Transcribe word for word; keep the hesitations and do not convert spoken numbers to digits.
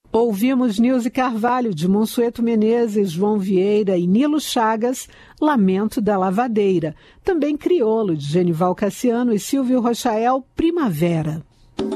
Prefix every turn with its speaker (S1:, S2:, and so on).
S1: Ouvimos Nilce Carvalho, de Monsueto Menezes, João Vieira e Nilo Chagas, Lamento da Lavadeira. Também Criolo, de Genival Cassiano e Silvio Rochael, Primavera.